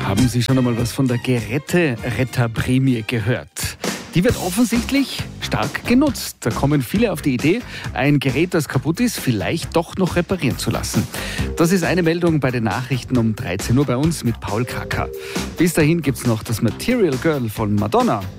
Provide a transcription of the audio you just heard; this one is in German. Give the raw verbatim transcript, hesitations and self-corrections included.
Haben Sie schon einmal was von der Geräteretterprämie gehört? Die wird offensichtlich stark genutzt. Da kommen viele auf die Idee, ein Gerät, das kaputt ist, vielleicht doch noch reparieren zu lassen. Das ist eine Meldung bei den Nachrichten um dreizehn Uhr bei uns mit Paul Kracker. Bis dahin gibt's noch das Material Girl von Madonna.